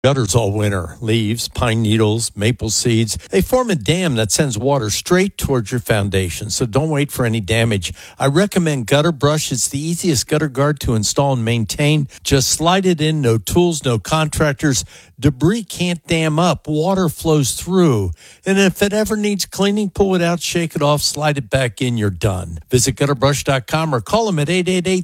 Gutters all winter. Leaves, pine needles, maple seeds. They form a dam that sends water straight towards your foundation, so don't wait for any damage. I recommend Gutter Brush. It's the easiest gutter guard to install and maintain. Just slide it in, no tools, no contractors. Debris can't dam up. Water flows through. And if it ever needs cleaning, pull it out, shake it off, slide it back in, you're done. Visit gutterbrush.com or call them at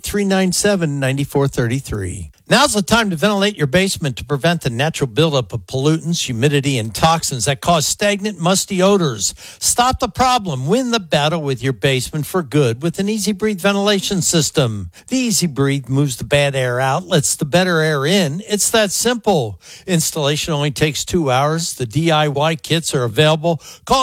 888-397-9433. Now's the time to ventilate your basement to prevent the natural buildup of pollutants, humidity, and toxins that cause stagnant, musty odors. Stop the problem. Win the battle with your basement for good with an Easy Breathe ventilation system. The Easy Breathe moves the bad air out, lets the better air in. It's that simple. Installation only takes 2 hours. The DIY kits are available. Call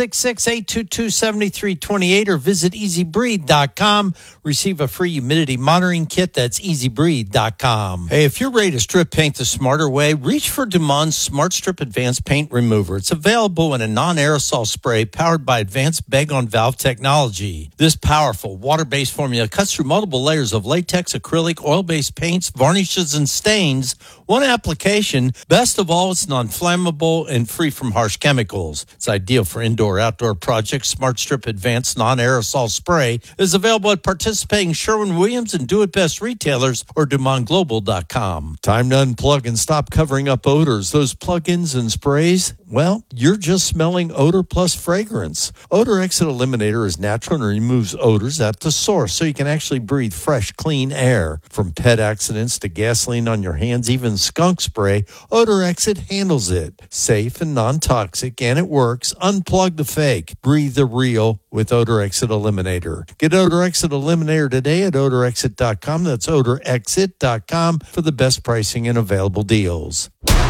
866-822-7328 or visit easybreathe.com. Receive a free humidity monitoring kit. That's easybreathe.com. Hey, if you're ready to strip paint the smarter way, reach for Dumond's Smart Strip Advanced Paint Remover. It's available in a non-aerosol spray powered by advanced bag-on-valve technology. This powerful water-based formula cuts through multiple layers of latex, acrylic, oil-based paints, varnishes, and stains. One application. Best of all, it's non-flammable and free from harsh chemicals. It's ideal for indoor-outdoor projects. Smart Strip Advanced Non-Aerosol Spray is available at participating Sherwin-Williams and Do-It-Best retailers or DumondGlobal.com. Time to unplug and stop covering up odors. Those plug-ins and sprays, well, you're just smelling odor plus fragrance. Odor Exit Eliminator is natural and removes odors at the source so you can actually breathe fresh, clean air. From pet accidents to gasoline on your hands, even skunk spray, Odor Exit handles it. Safe and non-toxic, and it works. Unplug the fake. Breathe the real with Odor Exit Eliminator. Get Odor Exit Eliminator today at odorexit.com. That's odorexit.com for the best pricing and available deals.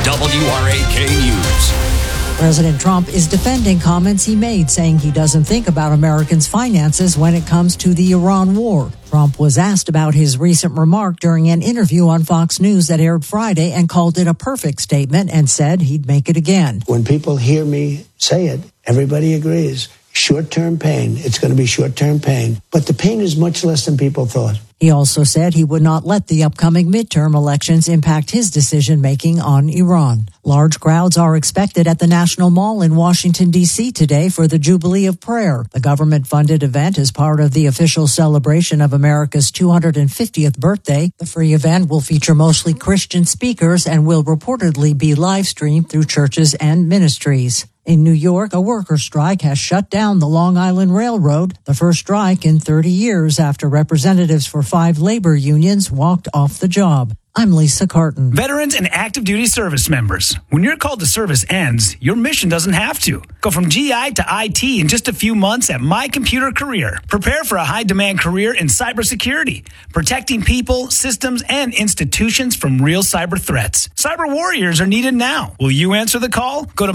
WRAK News. President Trump is defending comments he made, saying he doesn't think about Americans' finances when it comes to the Iran war. Trump was asked about his recent remark during an interview on Fox News that aired Friday and called it a perfect statement and said he'd make it again. When people hear me say it, everybody agrees. Short-term pain. It's going to be short-term pain. But the pain is much less than people thought. He also said he would not let the upcoming midterm elections impact his decision-making on Iran. Large crowds are expected at the National Mall in Washington, D.C. today for the Jubilee of Prayer. The government-funded event is part of the official celebration of America's 250th birthday. The free event will feature mostly Christian speakers and will reportedly be live-streamed through churches and ministries. In New York, a worker strike has shut down the Long Island Railroad, the first strike in 30 years after representatives for 5 labor unions walked off the job. I'm Lisa Carton. Veterans and active duty service members. When your call to service ends, your mission doesn't have to. Go from GI to IT in just a few months at My Computer Career. Prepare for a high-demand career in cybersecurity, protecting people, systems, and institutions from real cyber threats. Cyber warriors are needed now. Will you answer the call? Go to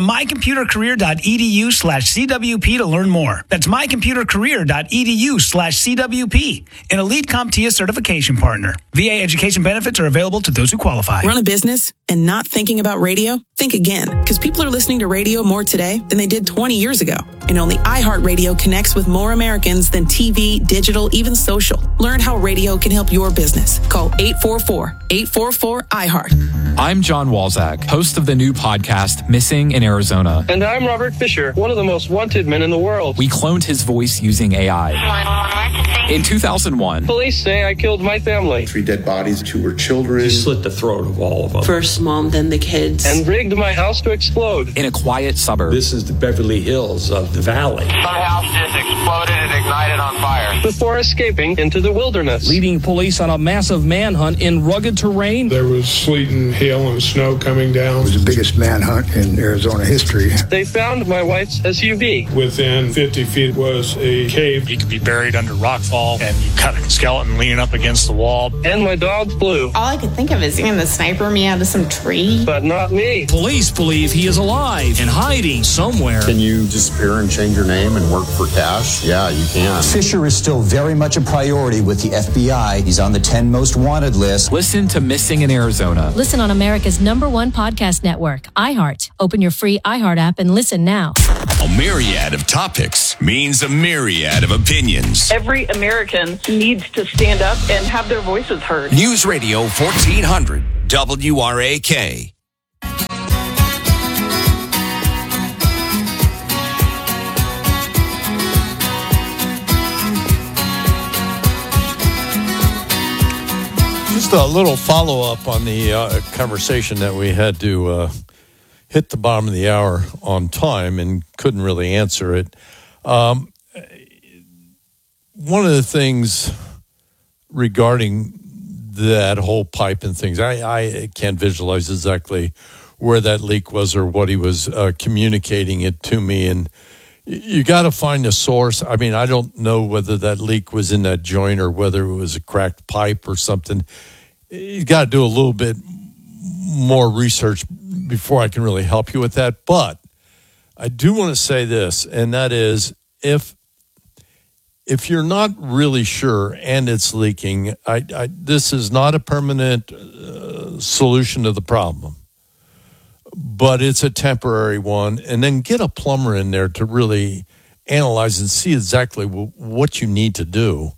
mycomputercareer.edu/CWP to learn more. That's mycomputercareer.edu/CWP, an elite CompTIA certification partner. VA education benefits are available to those who qualify. Run a business and not thinking about radio? Think again, because people are listening to radio more today than they did 20 years ago. And only iHeartRadio connects with more Americans than TV, digital, even social. Learn how radio can help your business. Call 844-844-iHeart. I'm John Walzak, host of the new podcast, Missing in Arizona. And I'm Robert Fisher, one of the most wanted men in the world. We cloned his voice using AI. In 2001, police say I killed my family. 3 dead bodies, 2 were children. He slit the throat of all of them. First mom, then the kids. And rigged my house to explode. In a quiet suburb. This is the Beverly Hills of the valley. My house just exploded and ignited on fire. Before escaping into the wilderness. Leading police on a massive manhunt in rugged terrain. There was sleet and hail and snow coming down. It was the biggest manhunt in Arizona history. They found my wife's SUV. Within 50 feet was a cave. You could be buried under rockfall, and you cut a skeleton leaning up against the wall. And my dog Blue. All I could think of is seeing the sniper me out of some tree. But not me. Police believe he is alive and hiding somewhere. Can you disappear and change your name and work for cash? Yeah, you can. Fisher is still very much a priority with the FBI. He's on the 10 most wanted list. Listen to Missing in Arizona. Listen on America's #1 podcast network, iHeart. Open your free iHeart app and listen now. A myriad of topics means a myriad of opinions. Every American needs to stand up and have their voices heard. News Radio 1400, WRAK. Just a little follow-up on the conversation that we had to hit the bottom of the hour on time and couldn't really answer it. One of the things regarding that whole pipe and things, I can't visualize exactly where that leak was or what he was communicating it to me. And you got to find a source. I mean, I don't know whether that leak was in that joint or whether it was a cracked pipe or something. You got to do a little bit more research before I can really help you with that. But I do want to say this, and that is if you're not really sure and it's leaking, this is not a permanent solution to the problem, but it's a temporary one. And then get a plumber in there to really analyze and see exactly what you need to do.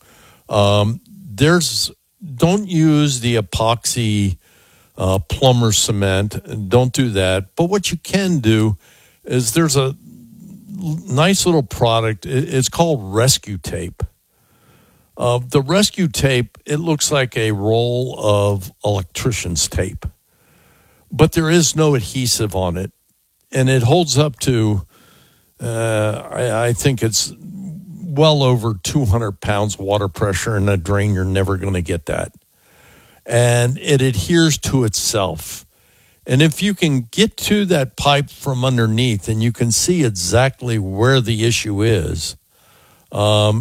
Don't use the epoxy plumber cement. Don't do that. But what you can do is there's a nice little product. It's called Rescue Tape. The Rescue Tape, it looks like a roll of electrician's tape, but there is no adhesive on it, and it holds up to, I think it's well over 200 pounds water pressure in a drain. You're never going to get that. And it adheres to itself. And if you can get to that pipe from underneath and you can see exactly where the issue is, or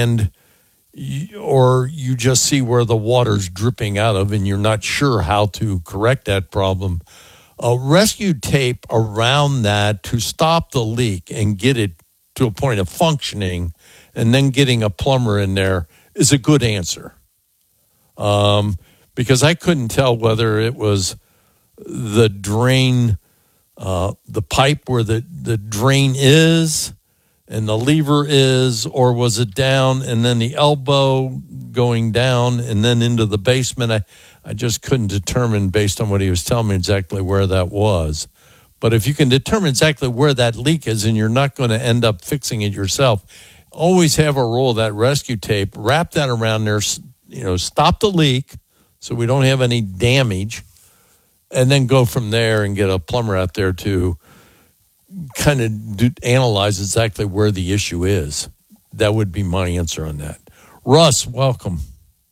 you just see where the water's dripping out of and you're not sure how to correct that problem, rescue tape around that to stop the leak and get it to a point of functioning, and then getting a plumber in there is a good answer. Because I couldn't tell whether it was the drain, the pipe where the drain is and the lever is, or was it down and then the elbow going down and then into the basement. I just couldn't determine based on what he was telling me exactly where that was. But if you can determine exactly where that leak is and you're not going to end up fixing it yourself, always have a roll of that rescue tape, wrap that around there, stop the leak so we don't have any damage, and then go from there and get a plumber out there to kind of analyze exactly where the issue is. That would be my answer on that. Russ, welcome.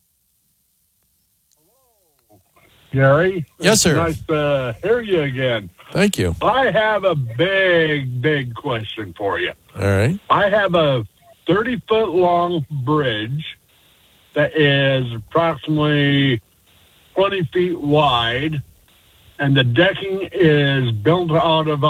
Gary? Yes, sir. Nice to hear you again. Thank you. I have a big question for you. All right. I have a 30-foot long bridge that is approximately 20 feet wide, and the decking is built out of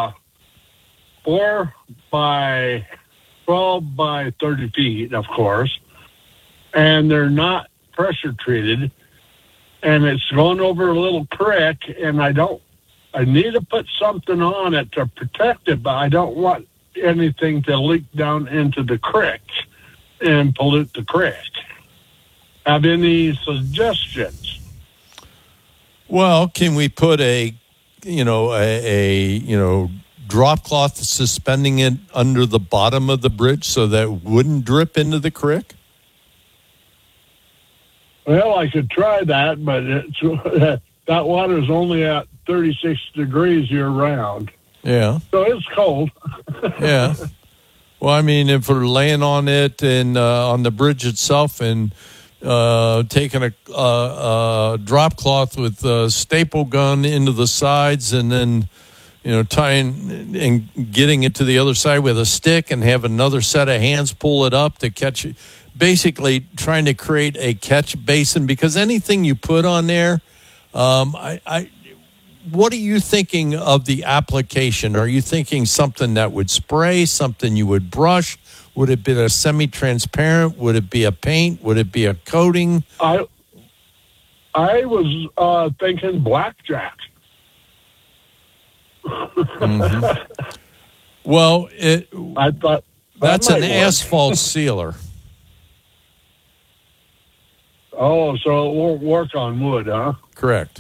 4 by 12 by 30 feet, of course, and they're not pressure treated, and it's going over a little creek, and I need to put something on it to protect it, but I don't want anything to leak down into the creek and pollute the creek. Have any suggestions? Well, can we put a drop cloth suspending it under the bottom of the bridge so that it wouldn't drip into the creek? Well, I could try that, but that water's only at 36 degrees year-round. Yeah. So it's cold. Yeah. Well, I mean, if we're laying on it and on the bridge itself and taking a drop cloth with a staple gun into the sides and then, tying and getting it to the other side with a stick and have another set of hands pull it up to catch it, basically trying to create a catch basin, because anything you put on there, what are you thinking of the application? Are you thinking something that would spray, something you would brush? Would it be a semi-transparent? Would it be a paint? Would it be a coating? I was thinking blackjack. Mm-hmm. Well, I thought that's an asphalt sealer. Oh, so it won't work on wood, huh? Correct.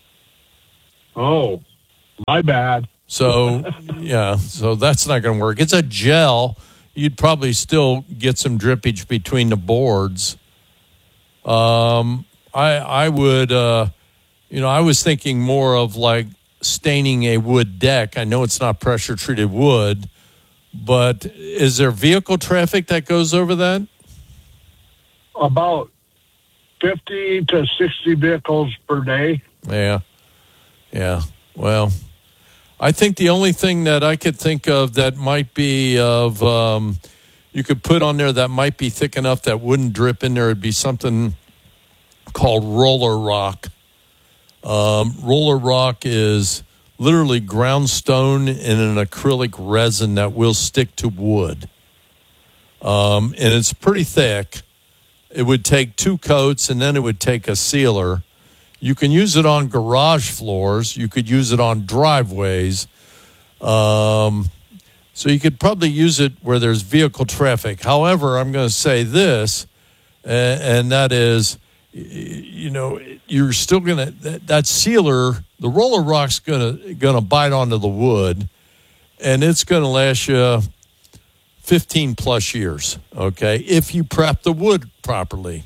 Oh, my bad. So, so that's not going to work. It's a gel. You'd probably still get some drippage between the boards. I would, I was thinking more of like staining a wood deck. I know it's not pressure-treated wood, but is there vehicle traffic that goes over that? About 50 to 60 vehicles per day. Yeah. Well, I think the only thing that I could think of that might be of you could put on there that might be thick enough that wouldn't drip in there would be something called roller rock. Roller rock is literally ground stone in an acrylic resin that will stick to wood. And it's pretty thick. It would take 2 coats, and then it would take a sealer. You can use it on garage floors. You could use it on driveways. So you could probably use it where there's vehicle traffic. However, I'm going to say this, and that is, you're still going to, that sealer, the roller rock's going to bite onto the wood, and it's going to last you 15 plus years, okay, if you prep the wood properly.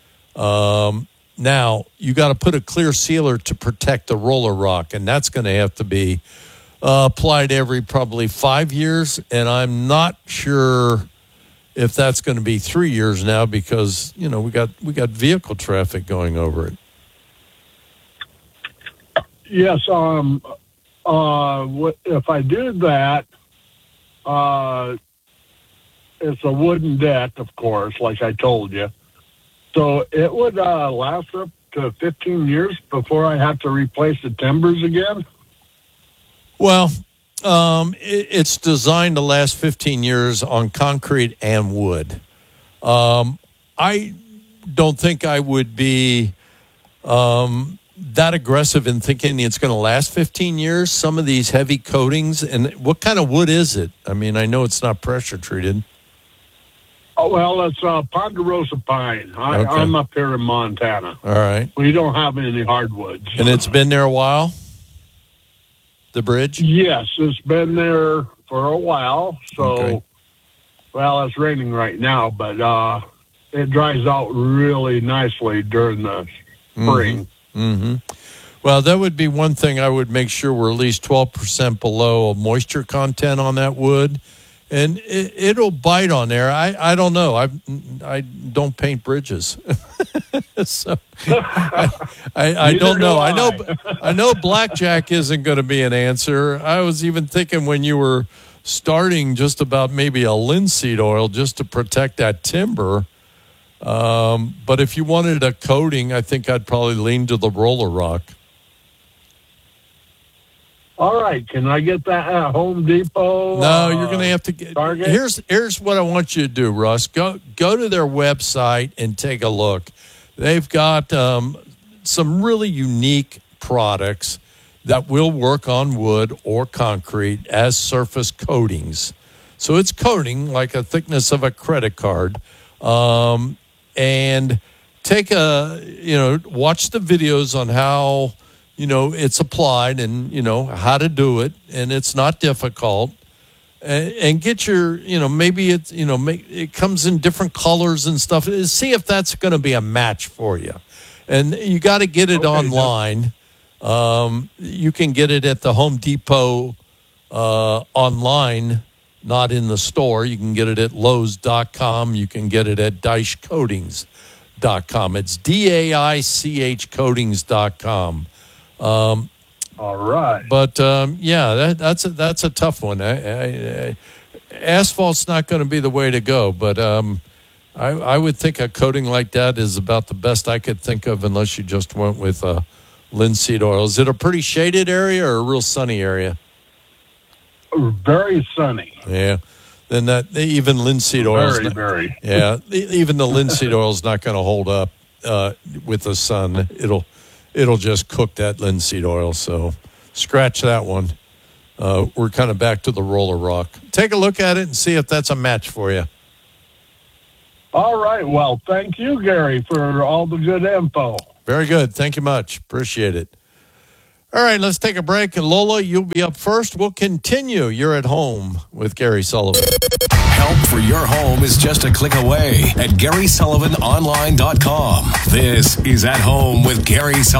Now, you got to put a clear sealer to protect the roller rock, and that's going to have to be applied every probably 5 years, and I'm not sure if that's going to be 3 years now because, we got vehicle traffic going over it. Yes, if I do that, it's a wooden deck, of course, like I told you. So it would last up to 15 years before I have to replace the timbers again? Well, it's designed to last 15 years on concrete and wood. I don't think I would be that aggressive in thinking it's going to last 15 years. Some of these heavy coatings, and what kind of wood is it? I mean, I know it's not pressure treated. Oh, well, it's ponderosa pine. I'm up here in Montana. All right. We don't have any hardwoods. And it's been there a while? The bridge? Yes, it's been there for a while. So, well, it's raining right now, but it dries out really nicely during the spring. Mm-hmm. Well, that would be one thing I would make sure we're at least 12% below moisture content on that wood. And it'll bite on there. I don't know. I don't paint bridges, so I don't know. I know blackjack isn't going to be an answer. I was even thinking when you were starting just about maybe a linseed oil just to protect that timber. But if you wanted a coating, I think I'd probably lean to the roller rock. All right, can I get that at Home Depot? No, you're going to have to get. Target? Here's what I want you to do, Russ. Go to their website and take a look. They've got some really unique products that will work on wood or concrete as surface coatings. So it's coating like a thickness of a credit card, and take watch the videos on how. It's applied and, how to do it. And it's not difficult. And get your, maybe it's, it comes in different colors and stuff. See if that's going to be a match for you. And you got to get it online. You can get it at the Home Depot online, not in the store. You can get it at Lowe's.com. You can get it at DeichCoatings.com. It's DAICH Coatings.com. All right. But that's a tough one. Asphalt's not going to be the way to go, but I would think a coating like that is about the best I could think of, unless you just went with linseed oil. Is it a pretty shaded area or a real sunny area? Very sunny. Yeah. Then that even linseed oil. Very. Yeah. Even the linseed oil is not going to hold up with the sun. It'll just cook that linseed oil. So scratch that one. We're kind of back to the roller rock. Take a look at it and see if that's a match for you. All right. Well, thank you, Gary, for all the good info. Very good. Thank you much. Appreciate it. All right, let's take a break. And Lola, you'll be up first. We'll continue. You're at home with Gary Sullivan. Help for your home is just a click away at GarySullivanOnline.com. This is At Home with Gary Sullivan.